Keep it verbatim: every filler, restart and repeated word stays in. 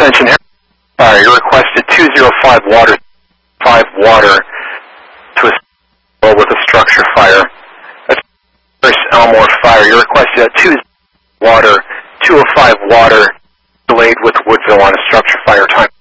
Ascension fire. You requested two zero five water, five water to a with a structure fire. That's first Elmore fire. You requested a two water, two oh five water delayed with Woodville on a structure fire time.